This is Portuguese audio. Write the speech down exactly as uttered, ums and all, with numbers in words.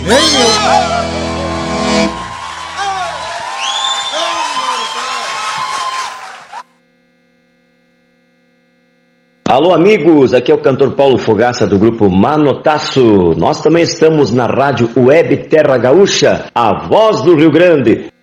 Alô amigos, aqui é o cantor Paulo Fogaça do grupo Manotaço. Nós também estamos na rádio Web Terra Gaúcha, a voz do Rio Grande.